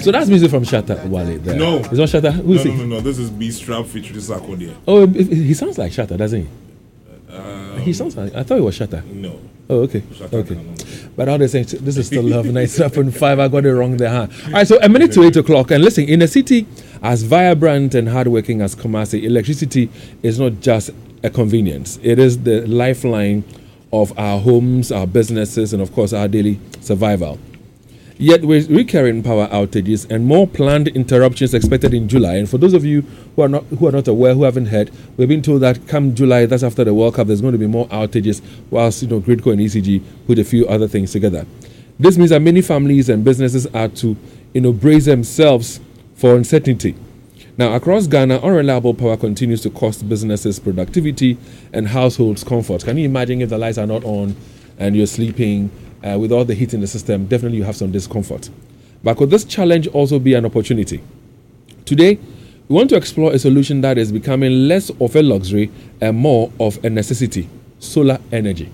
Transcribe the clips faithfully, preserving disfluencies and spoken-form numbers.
So that's music from Shatta Wale there. No. It's not Shatta? Who's no, it? no, no, no. This is B-Strap featuring Sarkodie. Oh, it- it- he sounds like Shatta, doesn't he? Um, He sounds like, I thought it was Shatta. No. Oh, okay. Shatta Okay. cannot. But all they saying, this is still Love ninety-seven point five. I got it wrong there, huh? All right, so a minute to eight o'clock. And listen, in a city as vibrant and hardworking as Kumasi, electricity is not just a convenience. It is the lifeline of our homes, our businesses, and of course, our daily survival. Yet with recurring power outages and more planned interruptions expected in July. And for those of you who are not who are not aware, who haven't heard, we've been told that come July, that's after the World Cup, there's going to be more outages, whilst you know Gridco and E C G put a few other things together. This means that many families and businesses are to you know brace themselves for uncertainty. Now, across Ghana, unreliable power continues to cost businesses productivity and households comfort. Can you imagine if the lights are not on and you're sleeping uh, with all the heat in the system? Definitely you have some discomfort. But could this challenge also be an opportunity? Today, we want to explore a solution that is becoming less of a luxury and more of a necessity: solar energy.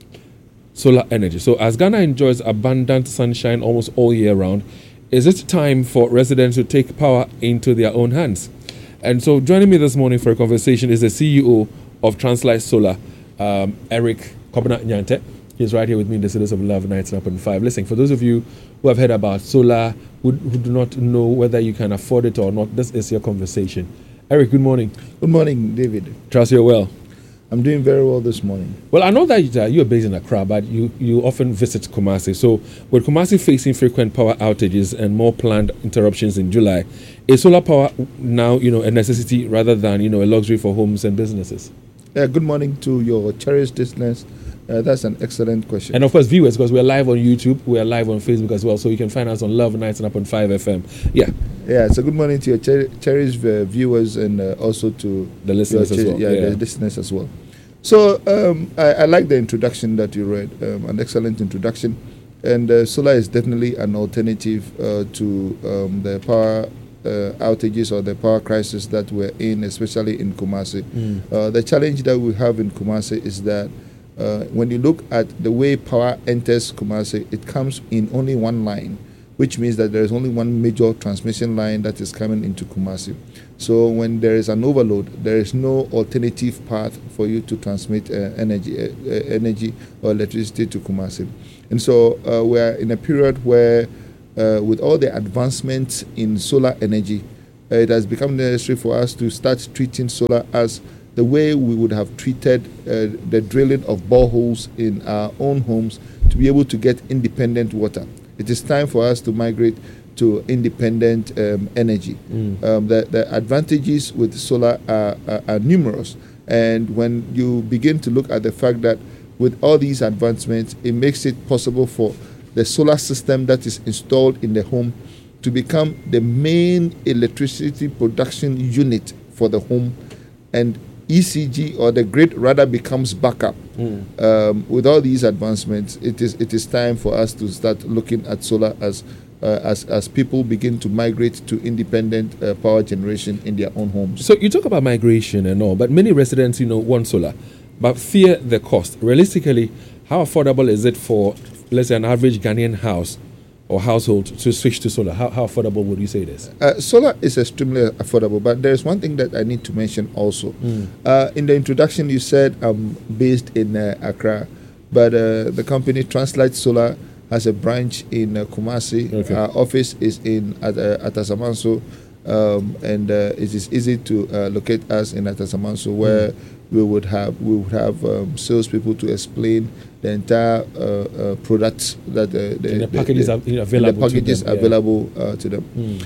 Solar energy. So as Ghana enjoys abundant sunshine almost all year round, is it time for residents to take power into their own hands? And so joining me this morning for a conversation is the C E O of Translight Solar, um, Eric Kobna Nyante. He's right here with me in the Citizens of Love ninety-nine point five. Listen, for those of you who have heard about solar, who, who do not know whether you can afford it or not, this is your conversation. Eric, good morning. Good morning, David. Trust you're well. I'm doing very well this morning. Well, I know that uh, you're based in Accra, but you, you often visit Kumasi. So, with Kumasi facing frequent power outages and more planned interruptions in July, is solar power now, you know, a necessity rather than, you know, a luxury for homes and businesses? Uh, good morning to your cherished listeners. Uh, that's an excellent question. And of course, viewers, because we're live on YouTube, we're live on Facebook as well, so you can find us on Love ninety-nine point five F M. Yeah. Yeah, so good morning to your cher- cherished uh, viewers and uh, also to The listeners your as well. Yeah, Yeah. the listeners as well. So um, I, I like the introduction that you read, um, an excellent introduction. And uh, solar is definitely an alternative uh, to um, the power uh, outages or the power crisis that we're in, especially in Kumasi. Mm. Uh, the challenge that we have in Kumasi is that uh, when you look at the way power enters Kumasi, it comes in only one line, which means that there is only one major transmission line that is coming into Kumasi. So when there is an overload, there is no alternative path for you to transmit uh, energy, uh, uh, energy or electricity to Kumasi. And so uh, we are in a period where, uh, with all the advancements in solar energy, uh, it has become necessary for us to start treating solar as the way we would have treated uh, the drilling of boreholes in our own homes to be able to get independent water. It is time for us to migrate to independent um, energy. Mm. Um, the, the advantages with solar are, are, are numerous. And when you begin to look at the fact that with all these advancements, it makes it possible for the solar system that is installed in the home to become the main electricity production unit for the home, and E C G or the grid rather becomes backup. Mm. Um, with all these advancements, it is it is time for us to start looking at solar as uh, as as people begin to migrate to independent uh, power generation in their own homes. So you talk about migration and all, but many residents, you know, want solar, but fear the cost. Realistically, how affordable is it for, let's say, an average Ghanaian house or household to switch to solar? How, how affordable would you say it is? Uh, solar is extremely affordable, but there is one thing that I need to mention also. Mm. Uh, in the introduction, you said I'm based in uh, Accra, but uh, the company Translight Solar has a branch in uh, Kumasi. Okay. Our office is in at uh, Atasamanso, um, and uh, it is easy to uh, locate us in Atasamanso, where mm. we would have we would have um, salespeople to explain the entire uh, uh, products that uh, the, and the packages the, are available. the packages to them, available yeah. uh, to them. Mm.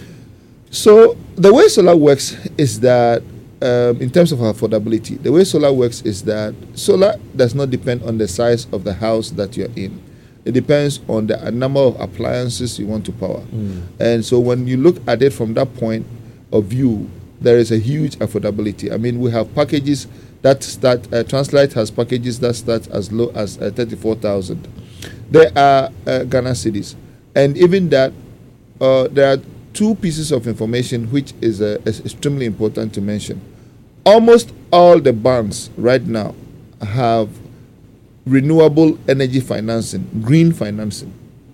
So the way solar works is that, um, in terms of affordability, the way solar works is that solar does not depend on the size of the house that you're in. It depends on the number of appliances you want to power. Mm. And so when you look at it from that point of view, there is a huge affordability. I mean, we have packages that start, uh, Translight has packages that start as low as uh, thirty-four thousand. There are uh, Ghana cedis. And even that, uh, there are two pieces of information which is, uh, is extremely important to mention. Almost all the banks right now have renewable energy financing, green financing.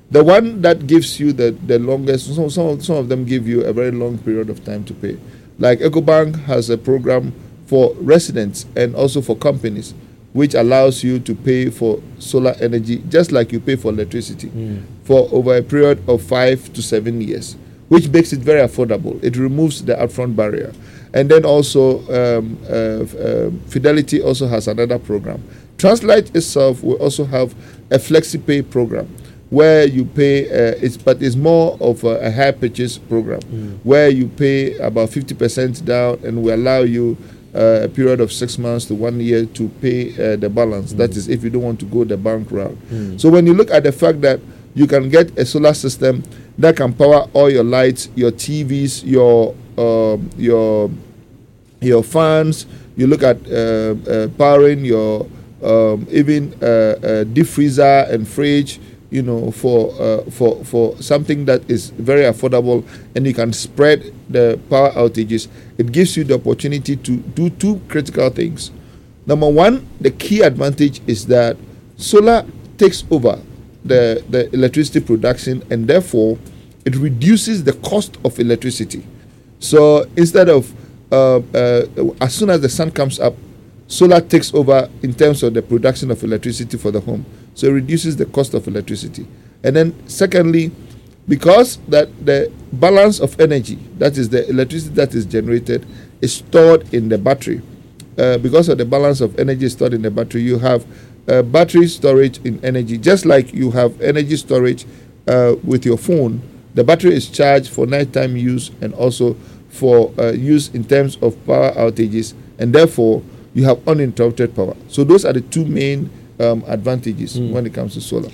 The one that gives you the, the longest, some, some, of, some of them give you a very long period of time to pay. Like EcoBank has a program for residents and also for companies, which allows you to pay for solar energy just like you pay for electricity mm. for over a period of five to seven years, which makes it very affordable. It removes the upfront barrier. And then also, um, uh, uh, Fidelity also has another program. Translight itself will also have a FlexiPay program, where you pay, uh, it's but it's more of a, a high purchase program, mm. where you pay about fifty percent down, and we allow you uh, a period of six months to one year to pay uh, the balance. Mm. That is, if you don't want to go the bank route. Mm. So when you look at the fact that you can get a solar system that can power all your lights, your T Vs, your uh, your your fans, you look at uh, uh, powering your um, even uh, uh, deep freezer and fridge, you know, for uh, for for something that is very affordable, and you can spread the power outages. It gives you the opportunity to do two critical things. Number one, the key advantage is that solar takes over the, the electricity production, and therefore it reduces the cost of electricity. So instead of uh, uh, as soon as the sun comes up, solar takes over in terms of the production of electricity for the home. So it reduces the cost of electricity. And then secondly, because that the balance of energy, that is the electricity that is generated, is stored in the battery. Uh, because of the balance of energy stored in the battery, you have uh, battery storage in energy. Just like you have energy storage uh, with your phone, the battery is charged for nighttime use and also for uh, use in terms of power outages, and therefore you have uninterrupted power. So those are the two main um, advantages mm. when it comes to solar.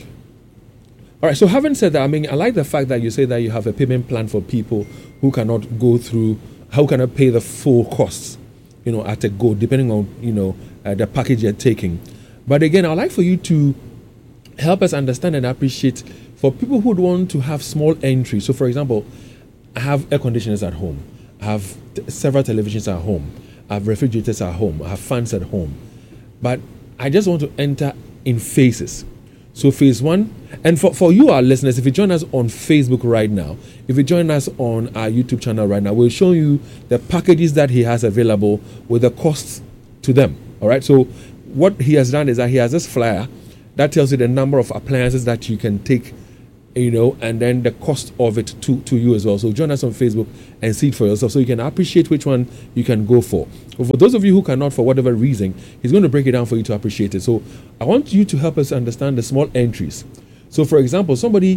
All right, so having said that, I mean, I like the fact that you say that you have a payment plan for people who cannot go through, how cannot pay the full costs, you know, at a go, depending on, you know, uh, the package you're taking. But again, I'd like for you to help us understand and appreciate for people who want to have small entries. So, for example, I have air conditioners at home. I have t- several televisions at home. I have refrigerators at home. I have fans at home. But I just want to enter in phases. So phase one, and for, for you, our listeners, if you join us on Facebook right now, if you join us on our YouTube channel right now, we'll show you the packages that he has available with the costs to them. All right. So what he has done is that he has this flyer that tells you the number of appliances that you can take, you know, and then the cost of it to, to you as well. So join us on Facebook and see it for yourself so you can appreciate which one you can go for. But for those of you who cannot, for whatever reason, he's going to break it down for you to appreciate it. So I want you to help us understand the small entries. So, for example, somebody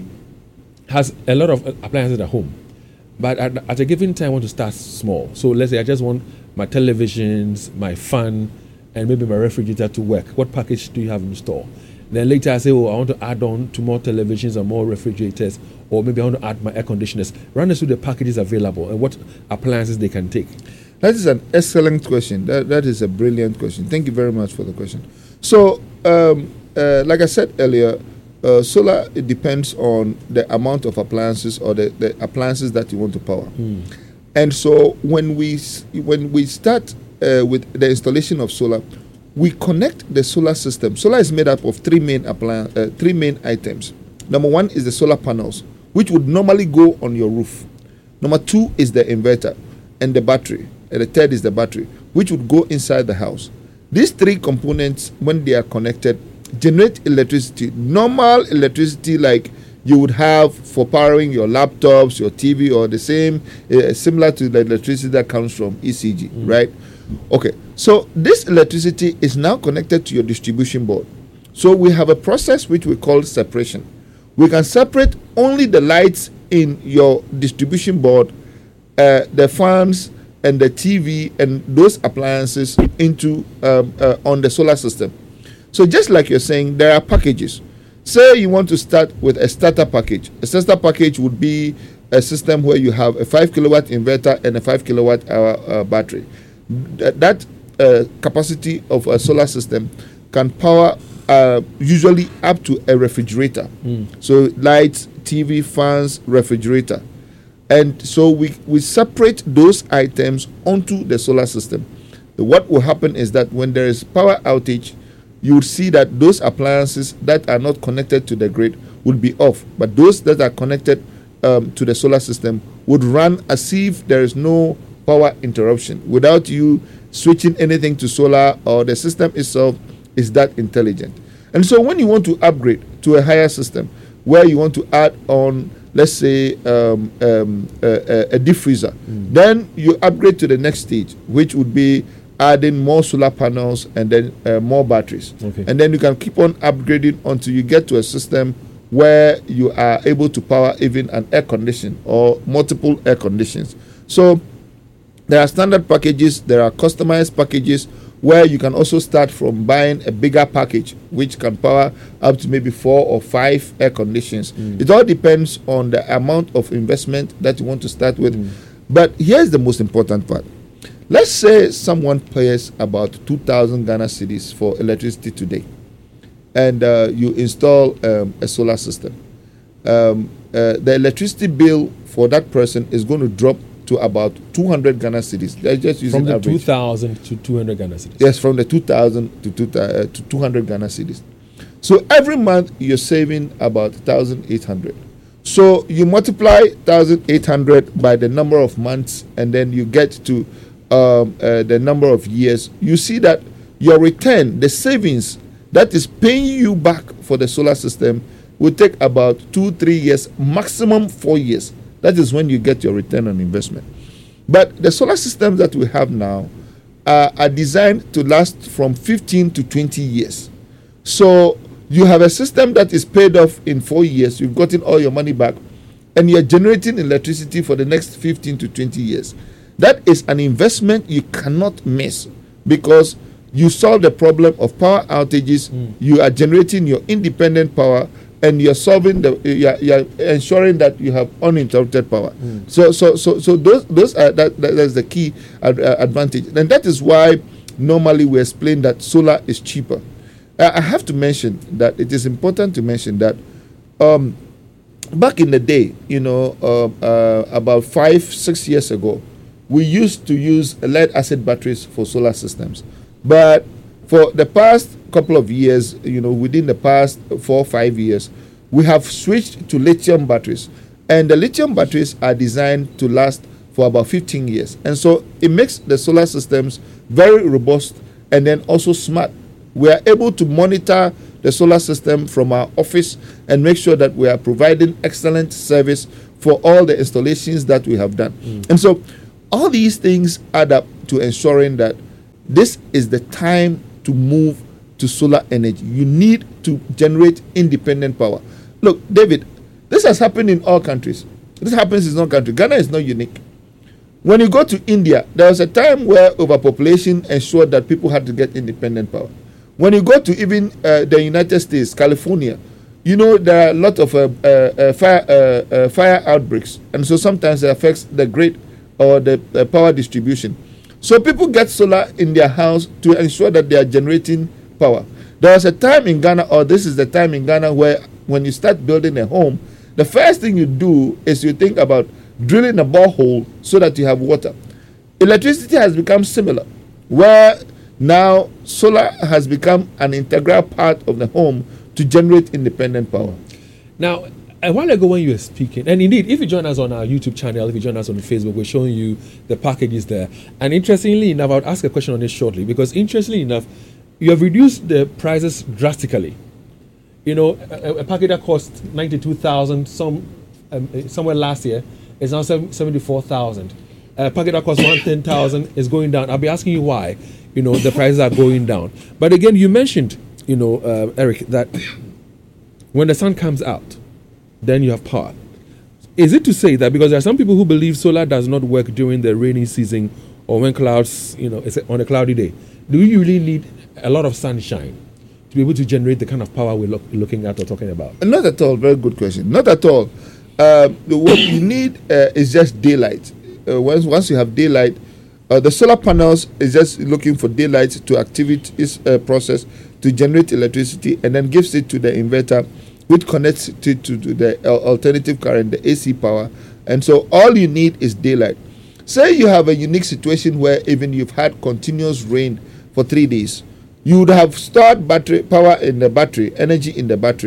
has a lot of appliances at home, but at, at a given time, I want to start small. So let's say I just want my televisions, my fan, and maybe my refrigerator to work. What package do you have in store? Then later I say, oh, I want to add on to more televisions and more refrigerators, or maybe I want to add my air conditioners. Run us through the packages available and what appliances they can take. That is an excellent question. That That is a brilliant question. Thank you very much for the question. So, um, uh, like I said earlier, uh, solar, it depends on the amount of appliances or the, the appliances that you want to power. Mm. And so when we, when we start uh, with the installation of solar, we connect the solar system. Solar is made up of three main appliance, uh, three main items. Number one is the solar panels, which would normally go on your roof. Number two is the inverter and the battery. And the third is the battery, which would go inside the house. These three components, when they are connected, generate electricity. Normal electricity like you would have for powering your laptops, your T V, or the same, uh, similar to the electricity that comes from E C G, mm. right? Okay, so this electricity is now connected to your distribution board. So we have a process which we call separation. We can separate only the lights in your distribution board, uh, the fans, and the T V, and those appliances into um, uh, on the solar system. So just like you're saying, there are packages. Say you want to start with a starter package. A starter package would be a system where you have a five kilowatt inverter and a five kilowatt hour uh, battery. Th- that uh, capacity of a solar system can power uh, usually up to a refrigerator. Mm. So lights, T V, fans, refrigerator. And so we, we separate those items onto the solar system. What will happen is that when there is power outage, you will see that those appliances that are not connected to the grid would be off. But those that are connected um, to the solar system would run as if there is no power interruption without you switching anything to solar, or the system itself is that intelligent. And so when you want to upgrade to a higher system where you want to add on, let's say, um, um, a, a deep freezer, mm. then you upgrade to the next stage, which would be adding more solar panels and then uh, more batteries. Okay. And then you can keep on upgrading until you get to a system where you are able to power even an air condition or multiple air conditions. So there are standard packages, there are customized packages where you can also start from buying a bigger package which can power up to maybe four or five air conditions. Mm. It all depends on the amount of investment that you want to start with. Mm. But here's the most important part. Let's say someone pays about two thousand Ghana cedis for electricity today, and uh, you install um, a solar system. Um, uh, the electricity bill for that person is going to drop to about two hundred Ghana cedis. Let's just use from the average. two thousand to two hundred Ghana cedis. Yes, from the two thousand to, two, uh, to two hundred Ghana cedis. So every month you're saving about one thousand eight hundred. So you multiply one thousand eight hundred by the number of months, and then you get to um, uh, the number of years. You see that your return, the savings that is paying you back for the solar system, will take about two, three years, maximum four years. That is when you get your return on investment. But the solar systems that we have now uh, are designed to last from fifteen to twenty years. So you have a system that is paid off in four years. You've gotten all your money back, and you're generating electricity for the next fifteen to twenty years. That is an investment you cannot miss, because you solve the problem of power outages. Mm. You are generating your independent power, and you're solving the you're, you're ensuring that you have uninterrupted power. Mm. So so so so those those are that, that that's the key ad, uh, advantage, and that is why normally we explain that solar is cheaper. Uh, I have to mention that it is important to mention that um, back in the day, you know, uh, uh, about five six years ago, we used to use lead acid batteries for solar systems, but for the past couple of years, you know, within the past four or five years, we have switched to lithium batteries. And the lithium batteries are designed to last for about fifteen years. And so it makes the solar systems very robust and then also smart. We are able to monitor the solar system from our office and make sure that we are providing excellent service for all the installations that we have done. Mm. And so all these things add up to ensuring that this is the time to move to solar energy. You need to generate independent power. Look, David, this has happened in all countries. This happens in all countries. Ghana is not unique. When you go to India, there was a time where overpopulation ensured that people had to get independent power. When you go to even uh, the United States, California, you know there are a lot of uh, uh, uh, fire, uh, uh, fire outbreaks, and so sometimes it affects the grid or the uh, power distribution. So people get solar in their house to ensure that they are generating power. There was a time in Ghana, or this is the time in Ghana, where when you start building a home, the first thing you do is you think about drilling a borehole so that you have water. Electricity has become similar, where now solar has become an integral part of the home to generate independent power. Now, a while ago when you were speaking, and indeed, if you join us on our YouTube channel, if you join us on Facebook, we're showing you the packages there. And interestingly enough, I would ask a question on this shortly, because interestingly enough, you have reduced the prices drastically. You know, a, a package that cost ninety-two thousand some um, somewhere last year is now seventy-four thousand. A package that cost one hundred ten thousand is going down. I'll be asking you why. You know, the prices are going down. But again, you mentioned, you know, uh, Eric, that when the sun comes out, then you have power. Is it to say that because there are some people who believe solar does not work during the rainy season or when clouds, you know, it's on a cloudy day, do you really need a lot of sunshine to be able to generate the kind of power we're look, looking at or talking about? Not at all. Very good question. Not at all. Uh, what you need uh, is just daylight. Uh, once, once you have daylight, Uh, the solar panels is just looking for daylight to activate its uh, process to generate electricity, and then gives it to the inverter, which connects it to, to, to the alternative current, the A C power. And so all you need is daylight. Say you have a unique situation where even you've had continuous rain for three days. You would have stored battery power in the battery, energy in the battery,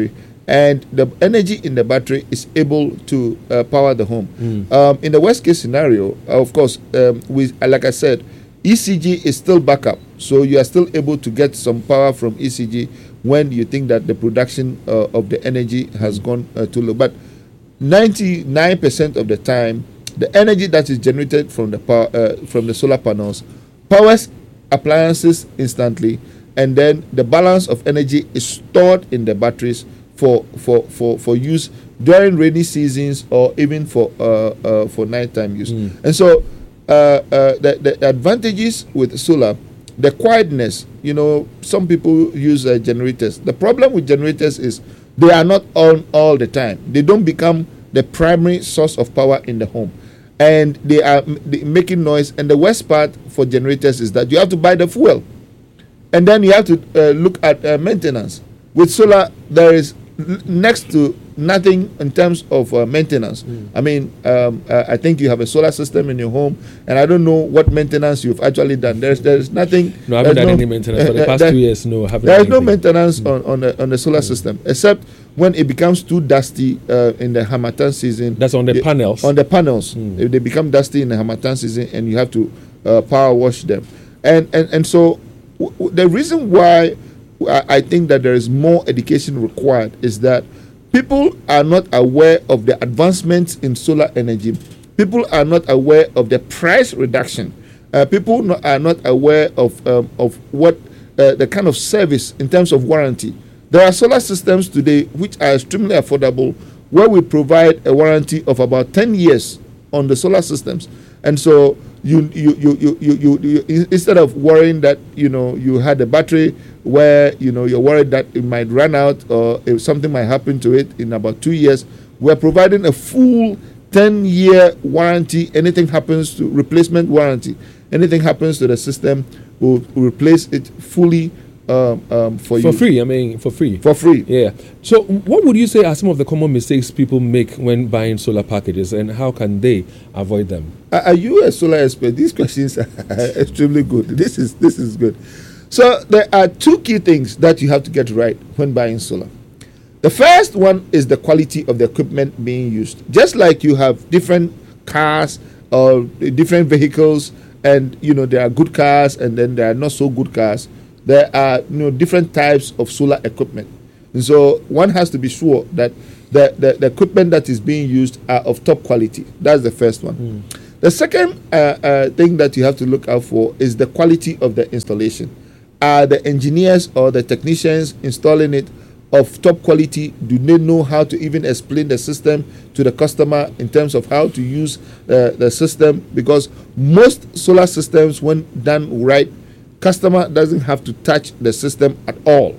and the energy in the battery is able to uh, power the home. Mm. Um, in the worst case scenario, uh, of course, um, we, like I said, E C G is still backup, so you are still able to get some power from E C G when you think that the production uh, of the energy has gone uh, too low. But ninety-nine percent of the time, the energy that is generated from the power uh, from the solar panels powers appliances instantly, and then the balance of energy is stored in the batteries for for for, for use during rainy seasons or even for uh, uh, for nighttime use. Mm. And so uh, uh, the, the advantages with solar, the quietness, you know, some people use uh, generators. The problem with generators is they are not on all the time. They don't become the primary source of power in the home, and they are m- they making noise. And the worst part for generators is that you have to buy the fuel, and then you have to uh, look at uh, maintenance. With solar, there is l- next to nothing in terms of uh, maintenance. Mm. I mean, um, uh, I think you have a solar system in your home, and I don't know what maintenance you've actually done. There's there's nothing. No, I haven't done no, any maintenance for the past there, two years. No, I haven't. There done is no anything. maintenance Mm. on on the, on the solar mm. system, except when it becomes too dusty uh, in the Harmattan season. That's on the it, panels. On the panels, Mm. if they become dusty in the Harmattan season, and you have to uh, power wash them, and and and so w- w- the reason why I, I think that there is more education required is that people are not aware of the advancements in solar energy. People are not aware of the price reduction. Uh, people no, are not aware of um, of what uh, the kind of service in terms of warranty. There are solar systems today which are extremely affordable, where we provide a warranty of about ten years on the solar systems. And so you you you you you, you, you instead of worrying that you know you had a battery where you know you're worried that it might run out or if something might happen to it in about two years, we're providing a full ten year warranty. Anything happens to replacement warranty, anything happens to the system, we'll replace it fully um, um, for, for you. free. I mean, for free. For free. Yeah. So, what would you say are some of the common mistakes people make when buying solar packages, and how can they avoid them? Are, are you a solar expert? These questions are extremely good. This is this is good. So there are two key things that you have to get right when buying solar. The first one is the quality of the equipment being used. Just like you have different cars or different vehicles, and you know there are good cars and then there are not so good cars. There are you know different types of solar equipment, and so one has to be sure that the, the, the equipment that is being used are of top quality. That's the first one. Mm. The second uh, uh, thing that you have to look out for is the quality of the installation. Are the engineers or the technicians installing it of top quality? Do they know how to even explain the system to the customer in terms of how to use uh, the system? Because most solar systems, when done right, customer doesn't have to touch the system at all,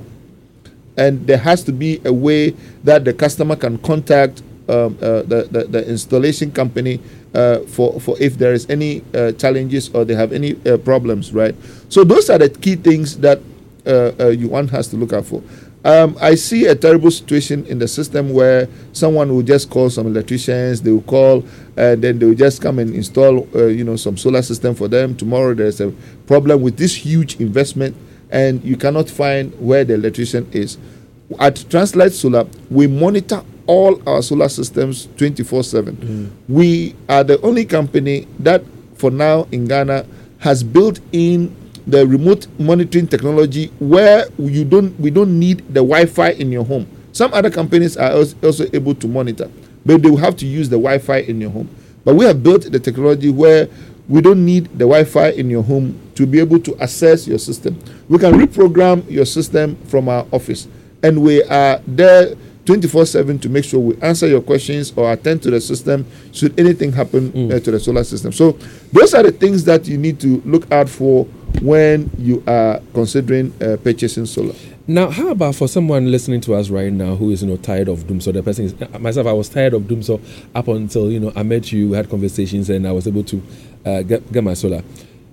and there has to be a way that the customer can contact um, uh, the, the the installation company uh, for for if there is any uh, challenges or they have any uh, problems, right? So those are the key things that uh, uh, you one has to look out for. Um, I see a terrible situation in the system where someone will just call some electricians, they will call, and then they will just come and install, uh, you know, some solar system for them. Tomorrow there's a problem with this huge investment, and you cannot find where the electrician is. At Translight Solar, we monitor all our solar systems twenty-four seven. Mm. We are the only company that, for now in Ghana, has built in the remote monitoring technology where you don't we don't need the Wi-Fi in your home. Some other companies are also able to monitor, but they will have to use the Wi-Fi in your home. But we have built the technology where we don't need the Wi-Fi in your home to be able to access your system. We can reprogram your system from our office, and we are there twenty-four seven to make sure we answer your questions or attend to the system should anything happen mm. uh, to the solar system. So those are the things that you need to look out for when you are considering uh, purchasing solar. Now, how about for someone listening to us right now who is, you know, tired of Doomso? The person is, myself, I was tired of Doomso up until, you know, I met you, we had conversations, and I was able to uh, get, get my solar.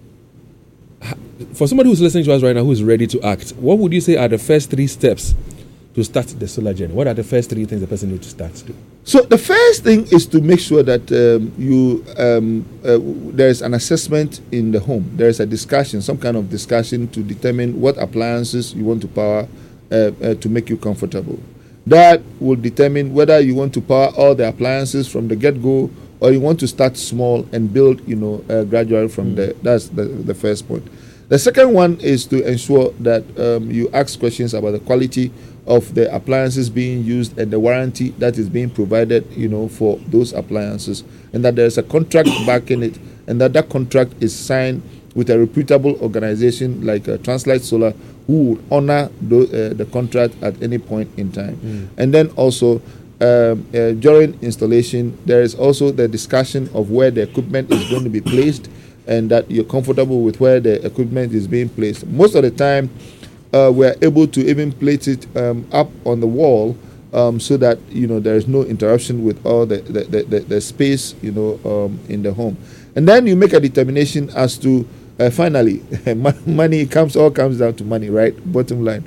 For somebody who's listening to us right now who is ready to act, what would you say are the first three steps to start the solar journey? What are the first three things the person needs to start to do? So the first thing is to make sure that um, you um, uh, there is an assessment in the home. There is a discussion, some kind of discussion to determine what appliances you want to power uh, uh, to make you comfortable. That will determine whether you want to power all the appliances from the get-go, or you want to start small and build, you know, uh, gradually from Mm. there. That's the, the first point. The second one is to ensure that um, you ask questions about the quality of the appliances being used and the warranty that is being provided, you know, for those appliances, and that there's a contract backing it, and that that contract is signed with a reputable organization like uh, Translight Solar, who would honor the, uh, the contract at any point in time. Mm. And then also, um, uh, during installation, there is also the discussion of where the equipment is going to be placed, and that you're comfortable with where the equipment is being placed. Most of the time, uh, we're able to even place it um, up on the wall, um, so that, you know, there is no interruption with all the, the, the, the, the space, you know, um, in the home. And then you make a determination as to, uh, finally, money comes, all comes down to money, right? Bottom line.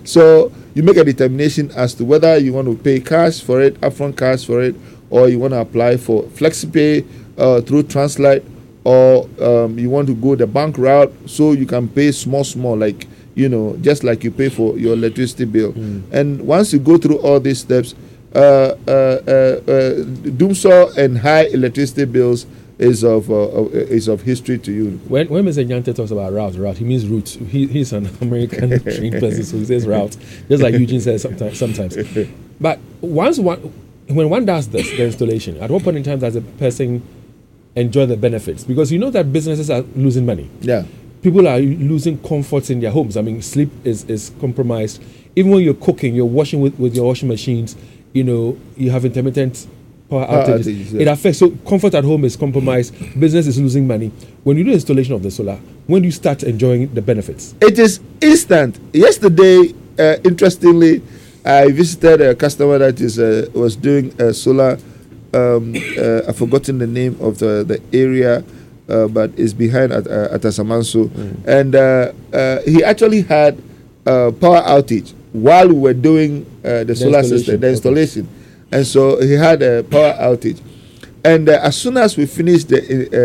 So you make a determination as to whether you want to pay cash for it, upfront cash for it, or you want to apply for FlexiPay uh, through Translight, or um, you want to go the bank route so you can pay small, small, like, you know, just like you pay for your electricity bill. Mm. And once you go through all these steps, uh, uh, uh, uh, Doomsaw and high electricity bills is of uh, of- is of history to you. When when Mister Nyante talks about route, route, he means route. He, he's an American trained person, so he says route, just like Eugene says sometimes. Sometimes, but once one, when one does this, the installation, at what point in time does a person enjoy the benefits? Because you know that businesses are losing money. Yeah. People are losing comforts in their homes. I mean, sleep is, is compromised. Even when you're cooking, you're washing with, with your washing machines, you know, you have intermittent power Power outages. outages, yeah. It affects, so comfort at home is compromised, business is losing money. When you do installation of the solar, when do you start enjoying the benefits? It is instant. Yesterday, uh, interestingly, I visited a customer that is uh, was doing uh, solar. Um, uh, I've forgotten the name of the, the area, uh, but it's behind at uh, at Asamanso, Mm. and uh, uh, he actually had uh, power outage while we were doing uh, the, solar system, installation, the okay. installation, and so he had a power outage, and uh, as soon as we finished the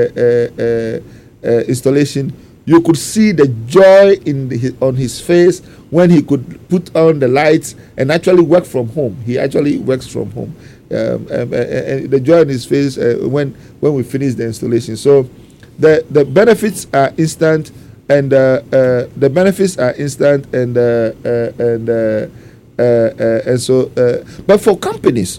uh, uh, uh, uh, installation, you could see the joy in the, his, on his face when he could put on the lights and actually work from home. He actually works from home. Um, um, uh, uh, the joy in his face uh, when when we finish the installation. So the the benefits are instant, and uh, uh, the benefits are instant, and uh, uh, and uh, uh, uh, and so. Uh, but for companies,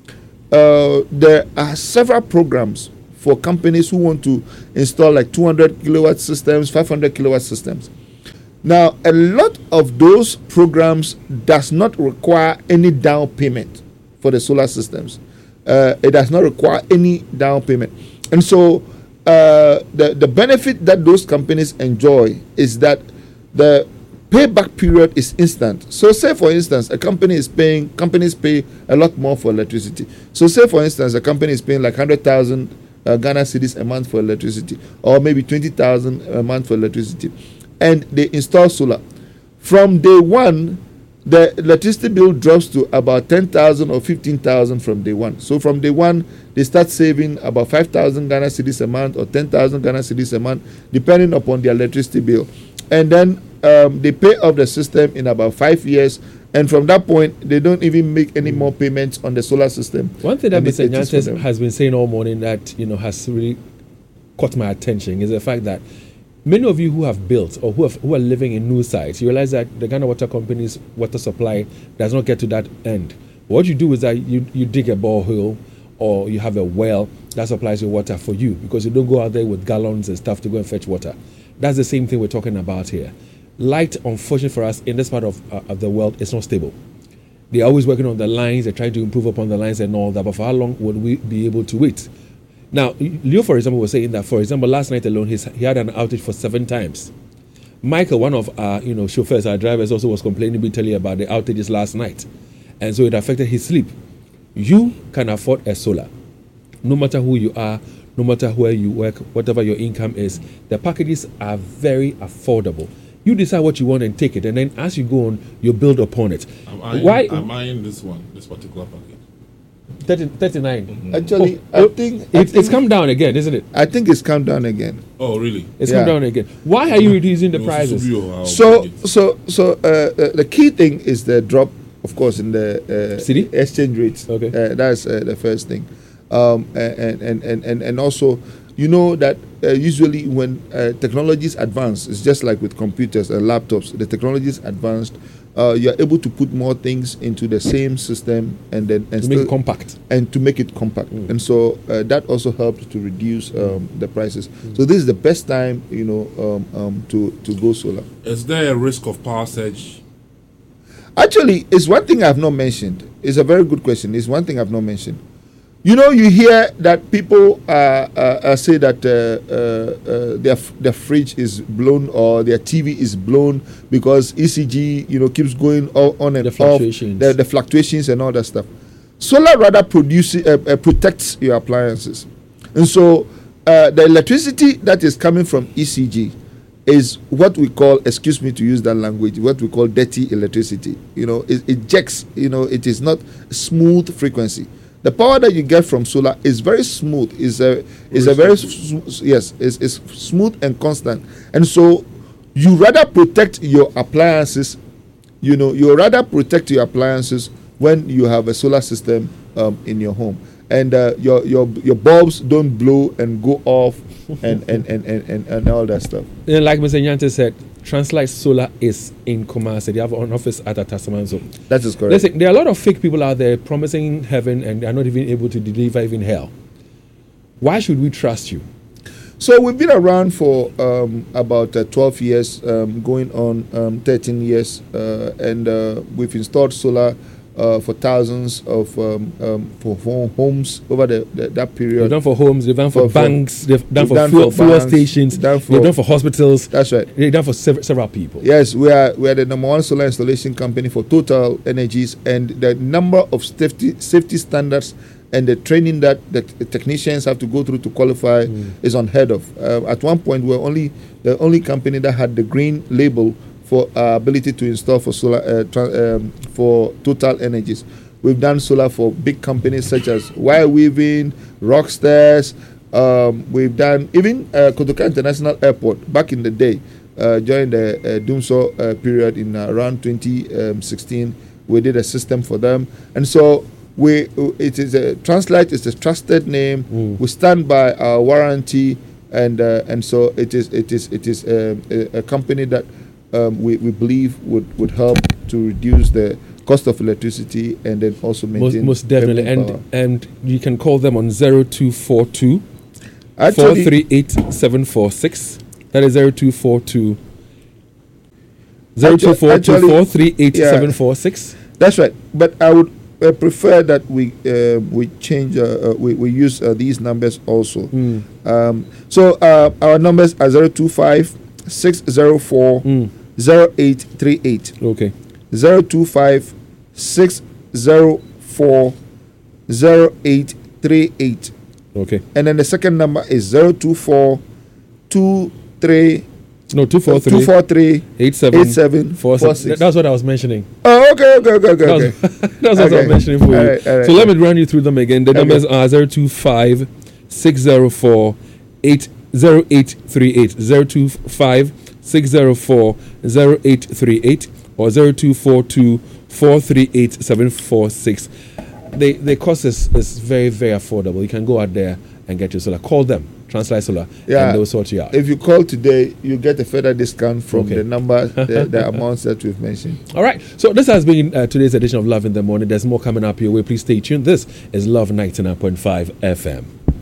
uh, there are several programs for companies who want to install like two hundred kilowatt systems, five hundred kilowatt systems. Now, a lot of those programs does not require any down payment for the solar systems. Uh, it does not require any down payment. And so uh, the, the benefit that those companies enjoy is that the payback period is instant. So say, for instance, a company is paying, companies pay a lot more for electricity. So say, for instance, a company is paying like one hundred thousand uh, Ghana cedis a month for electricity, or maybe twenty thousand a month for electricity, and they install solar. From day one, the electricity bill drops to about ten thousand or fifteen thousand from day one. So from day one, they start saving about five thousand Ghana cedis a month or ten thousand Ghana cedis a month, depending upon their electricity bill. And then um, they pay off the system in about five years. And from that point, they don't even make any more payments on the solar system. One thing that And it- Mister it is for Nyantes them. has been saying all morning that, you know, has really caught my attention is the fact that many of you who have built or who, have, who are living in new sites, you realize that the Ghana Water Company's water supply does not get to that end. What you do is that you, you dig a borehole or you have a well that supplies your water for you, because you don't go out there with gallons and stuff to go and fetch water. That's the same thing we're talking about here. Light, unfortunately for us, in this part of, uh, of the world, is not stable. They're always working on the lines, they're trying to improve upon the lines and all that, but for how long would we be able to wait? Now, Leo, for example, was saying that, for example, last night alone, he's, he had an outage for seven times. Michael, one of our, you know, chauffeurs, our drivers, also was complaining bitterly about the outages last night. And so it affected his sleep. You can afford a solar. No matter who you are, no matter where you work, whatever your income is, the packages are very affordable. You decide what you want and take it, and then as you go on, you build upon it. I'm eyeing, Why? I'm eyeing this one, this particular package. thirty, thirty-nine. Actually, Oh, I think I It, it's think- come down again, isn't it? I think it's come down again. Oh, really? It's Yeah. come down again. Why are you reducing the No, prices? Susubio, I'll So, take it. so, so uh, uh, the key thing is the drop of course, in the uh, city exchange rates. Okay, uh, that's uh, the first thing, um, and, and and and and also, you know that uh, usually when uh, technologies advance, it's just like with computers and laptops. The technologies advanced. Uh, you are able to put more things into the same system and then and to still, make it compact and to make it compact, mm. and so uh, that also helped to reduce um, the prices. Mm. So this is the best time, you know, um, um, to to go solar. Is there a risk of power surge? Actually, it's one thing I've not mentioned. It's a very good question. It's one thing I've not mentioned. You know, you hear that people uh, uh, uh, say that uh, uh, uh, their their fridge is blown or their T V is blown because E C G, you know, keeps going on and the off. Fluctuations. The, the fluctuations and all that stuff. Solar rather produces uh, uh, protects your appliances, and so uh, the electricity that is coming from E C G is what we call, excuse me to use that language, what we call dirty electricity. You know, it ejects. You know, it is not smooth frequency. The power that you get from solar is very smooth. is a is a very sm- yes is is smooth and constant. And so you rather protect your appliances. You know, you rather protect your appliances when you have a solar system um, in your home, and uh, your your your bulbs don't blow and go off, and and, and, and, and and all that stuff. And like Mister Nyante said, Translight Solar is in Kumasi. They have an office at Atasamanso. That is correct. Listen, there are a lot of fake people out there promising heaven and they are not even able to deliver even hell. Why should we trust you? So we've been around for um, about uh, twelve years, um, going on um, thirteen years, uh, and uh, we've installed solar uh, for thousands of um, um, for, for homes over the, the, that period. They've done for homes, they've done for, for banks, they've done for done fuel, for fuel banks, stations, done for, they've done for hospitals. That's right. They've done for sev- several people. Yes, we are we are the number one solar installation company for Total Energies, and the number of safety safety standards and the training that the technicians have to go through to qualify mm. is unheard of. Uh, at one point, we were only the only company that had the green label for our ability to install for solar uh, tra- um, for Total Energies. We've done solar for big companies such as Wire Weaving, Rockstars. Um, we've done even uh, Kotoka International Airport back in the day uh, during the uh, Dumso uh, period in uh, around twenty sixteen. We did a system for them, and so. We it is a Translight is a trusted name. Mm. We stand by our warranty, and uh, and so it is it is it is a, a, a company that um, we, we believe would, would help to reduce the cost of electricity and then also maintain most, most definitely and power. And you can call them on zero two four two Actually, four three eight seven four six. That is zero two four two zero two four two four three eight seven four six. That's right, but I would. I prefer that we uh, we change uh, uh, we we use uh, these numbers also. Mm. Um, so uh, our numbers are zero two five six zero four zero eight three eight. Okay. Zero two five six zero four zero eight three eight. Okay. And then the second number is zero two four two three. No, two four three two four three eight seven eight seven four six. That's what I was mentioning. Oh, okay, okay, okay, okay. That was, okay. that's what okay. I was mentioning for all you. Right, all right, so all let right. me run you through them again. The okay. numbers are zero two five six zero four eight zero eight three eight, zero two five six zero four zero eight three eight, or zero two four two four three eight seven four six. The the cost is, is very, very affordable. You can go out there and get your solar. Call them, Translight Solar, yeah, and they'll sort you out. If you call today, you get a further discount from okay. the number, the, the amounts that we've mentioned. All right. So this has been uh, today's edition of Love in the Morning. There's more coming up your way. Please stay tuned. This is Love ninety-nine point five F M.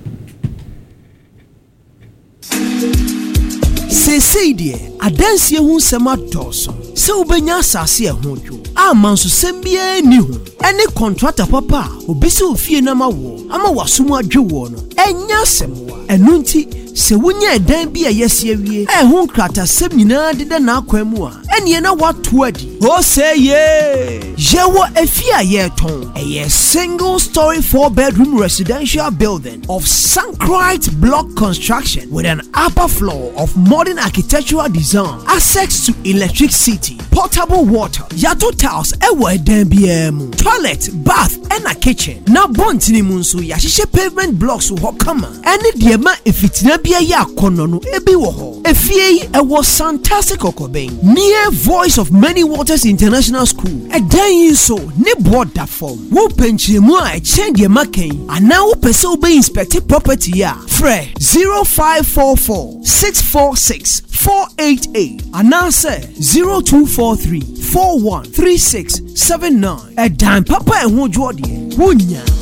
Say dear, adansi ehun sema doso. Se ubenya asase ehun dwo. Amanso sembia ni hu. Ene contractor papa, obisi ofie na ma wo. Ama wasumu adwe wo no. Enya semwa. Enu nti se wonya edan bi ayese awie. Ehun krata sem nyina deda na akwemu a. Ene na watu adi. O say ye. Jewo efia ye ton. A single story four bedroom residential building of Sankrite block construction with an upper floor of modern architectural design, access to electricity, potable water, yato tiles, ewa edan biemu. toilet, bath, and a kitchen. Na bontini munso ya shishe pavement blocks wo kama. Any diema efitina bia ya kono no ebi wo ho. Efie e was fantastic okoben. Near Voice of Many Waters International School. E dan yin so ne board da form. Wo penchi mu a change ye maken. Ana wo pese obe inspect property ya. Fre zero five four four six four six four eight eight. Ana se zero two four three four one three six seven nine. E dan papa e ho jwo de. Wonya